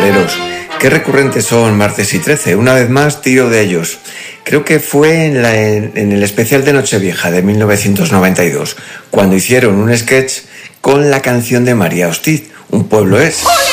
metaleros. Qué recurrentes son Martes y 13. Una vez más, tiro de ellos. Creo que fue en el especial de Nochevieja de 1992, cuando hicieron un sketch con la canción de María Hostiz, Un pueblo es.